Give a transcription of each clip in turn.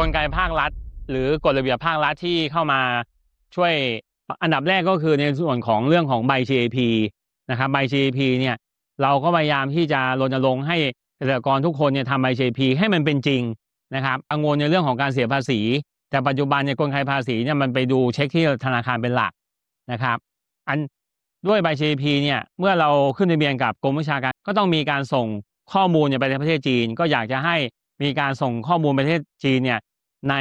ลไกภาครัฐหรือกฎระเบียบภาครัฐที่เข้ามาช่วยอันดับแรกก็คือในส่วนของเรื่องของใบ GAP นะครับใบ GAP เนี่ยเราก็พยายามที่จะรณรงค์ให้เกษตรกรทุกคนเนี่ยทำใบ GAP ให้มันเป็นจริงนะครับกังวลในเรื่องของการเสียภาษีแต่ปัจจุบันในกลไกภาษีเนี่ยมันไปดูเช็คที่ธนาคารเป็นหลักนะครับด้วยใบ GAP เนี่ยเมื่อเราขึ้นทะเบียนกับกรมวิชาการก็ต้องมีการส่งข้อมูลไปในประเทศจีนก็อยากจะให้มีการส่งข้อมูลประเทศจีนเนี่ยใน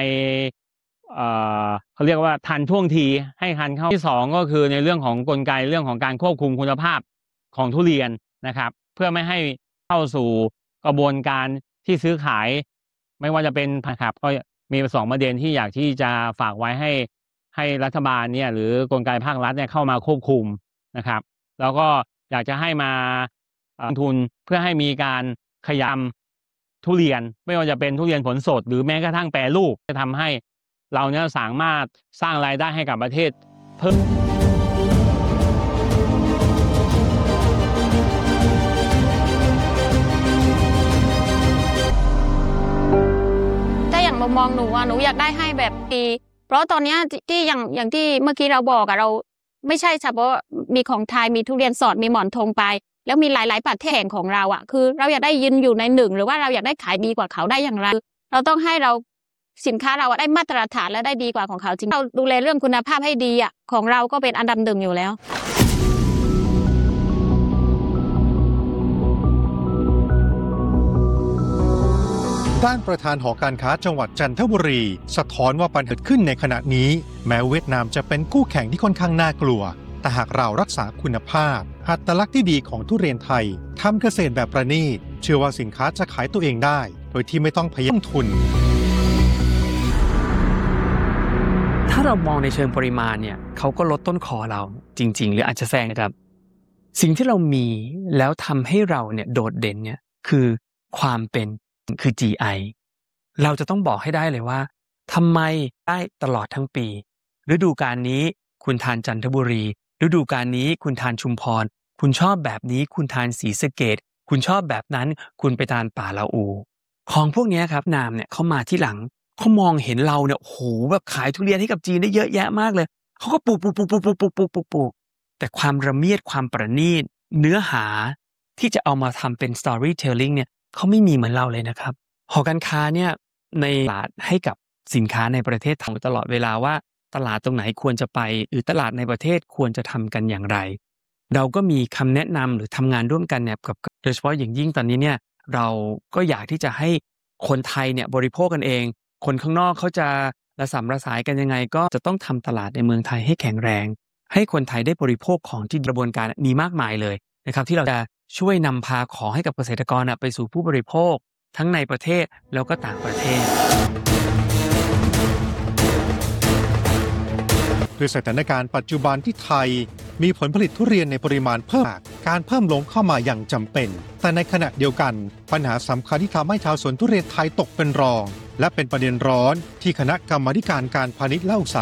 เขาเรียกว่าทันท่วงทีให้ทันเข้าที่2ก็คือในเรื่องของกลไกเรื่องของการควบคุมคุณภาพของทุเรียนนะครับเพื่อไม่ให้เข้าสู่กระบวนการที่ซื้อขายไม่ว่าจะเป็นนะครับก็มี2ประเด็นที่อยากที่จะฝากไว้ให้รัฐบาลเนี่ยหรือกลไกภาครัฐเนี่ยเข้ามาควบคุมนะครับแล้วก็อยากจะให้มาลงทุนเพื่อให้มีการขยายทุเรียนไม่ว่าจะเป็นทุเรียนผลสดหรือแม้กระทั่งแปรรูปจะทำให้เราเนี่ยสามารถสร้างรายได้ให้กับประเทศเพิ่มถ้าอย่างมุมมองหนูหนูอยากได้ให้แบบดีเพราะตอนนี้ที่อย่างที่เมื่อกี้เราบอกเราไม่ใช่เฉพาะมีของไทยมีทุเรียนสดมีหมอนทองไปแล้วมีหลายๆประเทศของเราคือเราอยากได้ยืนอยู่ใน1หรือว่าเราอยากได้ขายดีกว่าเขาได้อย่างไรเราต้องให้เราสินค้าเราได้มาตรฐานและได้ดีกว่าของเขาจริงเราดูแลเรื่องคุณภาพให้ดีของเราก็เป็นอันดับ1อยู่แล้วด้านประธานหอการค้าจังหวัดจันทบุรีสะท้อนว่าปัญหาเกิดขึ้นในขณะนี้แม้เวียดนามจะเป็นคู่แข่งที่ค่อนข้างน่ากลัวแต่หากเรารักษาคุณภาพอัตลักษณ์ที่ดีของทุเรียนไทยทำเกษตรแบบประณีตเชื่อว่าสินค้าจะขายตัวเองได้โดยที่ไม่ต้องพยายามทุนถ้าเรามองในเชิงปริมาณเนี่ยเขาก็ลดต้นคอเราจริงๆหรืออาจจะแซงนะครับสิ่งที่เรามีแล้วทำให้เราเนี่ยโดดเด่นเนี่ยคือความเป็นคือ GI เราจะต้องบอกให้ได้เลยว่าทำไมได้ตลอดทั้งปีฤดูกาลนี้คุณทานจันทบุรีฤดูกาลนี้คุณทานชุมพรคุณชอบแบบนี้คุณทานศรีสะเกษคุณชอบแบบนั้นคุณไปทานป่าละอูของพวกนี้ครับนามเนี่ยเขามาที่หลังเขามองเห็นเราเนี่ยโอ้โหแบบขายทุเรียนให้กับจีนได้เยอะแยะมากเลยเขาก็ปลูกแต่ความระเมียดความประณีตเนื้อหาที่จะเอามาทำเป็น storytelling เนี่ยเขาไม่มีเหมือนเราเลยนะครับหอการค้าเนี่ยในตลาดให้กับสินค้าในประเทศไทยตลอดเวลาว่าตลาดตรงไหนควรจะไปหรือตลาดในประเทศควรจะทำกันอย่างไรเราก็มีคำแนะนำหรือทำงานร่วมกันเนี่ยกับโดยเฉพาะอย่างยิ่งตอนนี้เนี่ยเราก็อยากที่จะให้คนไทยเนี่ยบริโภคกันเองคนข้างนอกเขาจะระสำระสายกันยังไงก็จะต้องทำตลาดในเมืองไทยให้แข็งแรงให้คนไทยได้บริโภคของที่กระบวนการมีมากมายเลยนะครับที่เราจะช่วยนำพาของให้กับเกษตรกรไปสู่ผู้บริโภคทั้งในประเทศแล้วก็ต่างประเทศด้วยสถานการณ์ปัจจุบันที่ไทยมีผลผลิตทุเรียนในปริมาณเพิ่มการเพิ่มลงเข้ามาอย่างจำเป็นแต่ในขณะเดียวกันปัญหาสำคัญที่ทำให้ชาวสวนทุเรียนไทยตกเป็นรองและเป็นประเด็นร้อนที่คณะกรรมาธิการการพาณิชย์และอุตสาห